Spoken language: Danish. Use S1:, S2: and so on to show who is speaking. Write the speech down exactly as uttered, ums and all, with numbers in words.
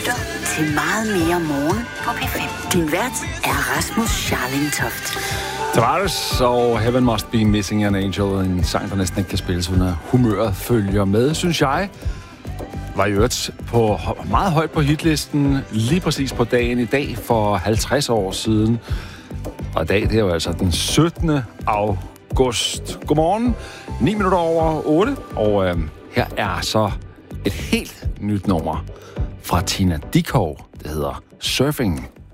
S1: lytter til Meget Mere Morgen på P fem. Din vært er Rasmus Scharling-Toft.
S2: Tavares og Heaven Must Be Missing an Angel, en sang, der næsten ikke kan spilles, uden at humøret følger med, synes jeg. Var i øvrigt på, meget højt på hitlisten lige præcis på dagen i dag for halvtreds år siden. Og i dag, det er jo altså den syttende august. Godmorgen, ni minutter over otte, og øh, her er så et helt nyt nummer fra Tina Dickow. Det hedder Surfing.